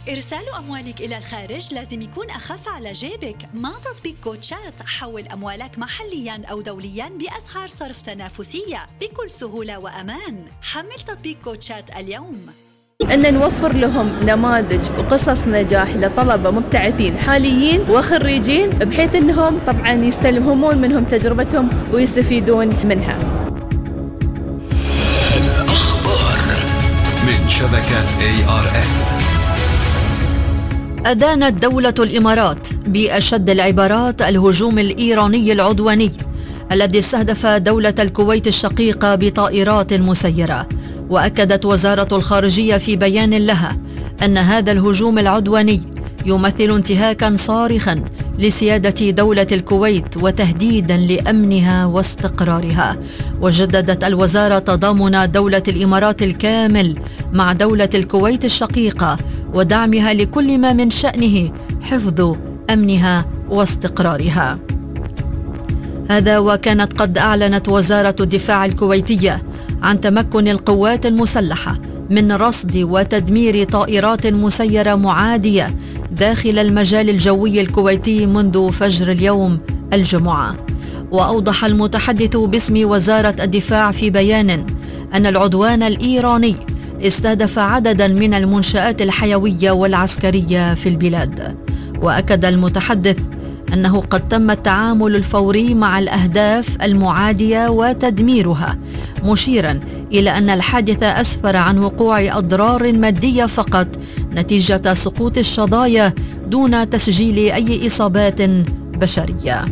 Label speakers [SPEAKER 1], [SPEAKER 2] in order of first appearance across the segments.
[SPEAKER 1] إرسال أموالك إلى الخارج لازم يكون أخف على جيبك. مع تطبيق كوتشات حول أموالك محلياً أو دولياً بأسعار صرف تنافسية بكل سهولة وأمان. حمل تطبيق كوتشات اليوم.
[SPEAKER 2] أن نوفر لهم نماذج وقصص نجاح لطلبة مبتعثين حاليين وخريجين، بحيث أنهم طبعاً يستلهمون منهم تجربتهم ويستفيدون منها.
[SPEAKER 3] الأخبار من شبكة ARN.
[SPEAKER 4] أدانت دولة الإمارات بأشد العبارات الهجوم الإيراني العدواني الذي استهدف دولة الكويت الشقيقة بطائرات مسيرة. وأكدت وزارة الخارجية في بيان لها أن هذا الهجوم العدواني يمثل انتهاكا صارخا لسيادة دولة الكويت وتهديدا لأمنها واستقرارها. وجددت الوزارة تضامن دولة الإمارات الكامل مع دولة الكويت الشقيقة ودعمها لكل ما من شأنه حفظ أمنها واستقرارها. هذا وكانت قد أعلنت وزارة الدفاع الكويتية عن تمكن القوات المسلحة من رصد وتدمير طائرات مسيرة معادية داخل المجال الجوي الكويتي منذ فجر اليوم الجمعة. وأوضح المتحدث باسم وزارة الدفاع في بيان أن العدوان الإيراني استهدف عددا من المنشآت الحيوية والعسكرية في البلاد. وأكد المتحدث أنه قد تم التعامل الفوري مع الأهداف المعادية وتدميرها، مشيرا إلى أن الحادث أسفر عن وقوع أضرار مادية فقط نتيجة سقوط الشظايا دون تسجيل أي إصابات بشرية.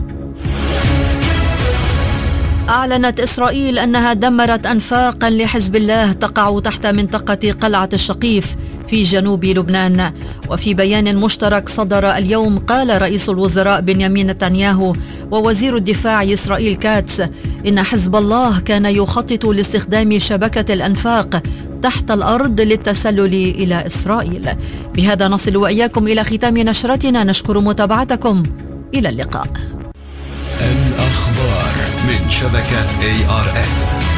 [SPEAKER 4] أعلنت إسرائيل أنها دمرت أنفاقا لحزب الله تقع تحت منطقة قلعة الشقيف في جنوب لبنان. وفي بيان مشترك صدر اليوم قال رئيس الوزراء بنيامين نتنياهو ووزير الدفاع إسرائيل كاتس إن حزب الله كان يخطط لاستخدام شبكة الأنفاق تحت الأرض للتسلل إلى إسرائيل. بهذا نصل وإياكم إلى ختام نشرتنا، نشكر متابعتكم، إلى اللقاء.
[SPEAKER 3] الأخبار من شبكة ARN.